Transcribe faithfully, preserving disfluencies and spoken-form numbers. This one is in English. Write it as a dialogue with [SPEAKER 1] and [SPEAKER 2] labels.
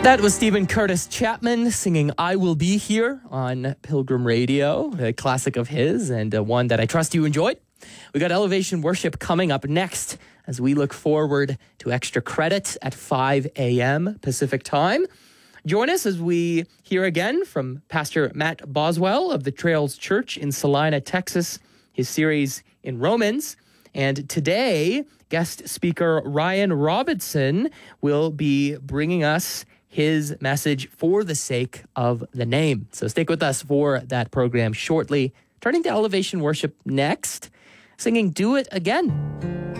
[SPEAKER 1] That was Stephen Curtis Chapman singing I Will Be Here on Pilgrim Radio, a classic of his and uh, one that I trust you enjoyed. We got Elevation Worship coming up next as we look forward to extra credit at five a.m. Pacific time. Join us as we hear again from Pastor Matt Boswell of the Trails Church in Salina, Texas, his series in Romans. And today, guest speaker Ryan Robinson will be bringing us his message for the sake of the name. So stick with us for that program shortly. Turning to Elevation Worship next, singing Do It Again.